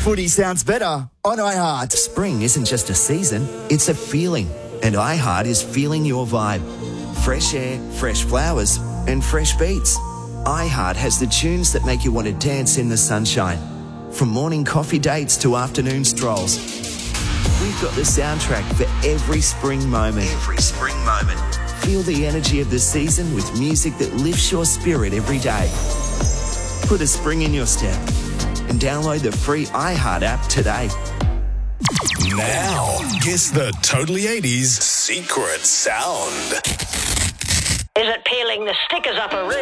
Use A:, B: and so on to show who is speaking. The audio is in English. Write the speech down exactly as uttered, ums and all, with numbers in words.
A: Footy sounds better on iHeart.
B: Spring isn't just a season, it's a feeling. And iHeart is feeling your vibe. Fresh air, fresh flowers, and fresh beats. iHeart has the tunes that make you want to dance in the sunshine. From morning coffee dates to afternoon strolls. We've got the soundtrack for every spring moment. Every spring moment. Feel the energy of the season with music that lifts your spirit every day. Put a spring in your step and download the free iHeart app today.
C: Now, guess the Totally eighties secret sound.
D: Is it peeling the stickers up a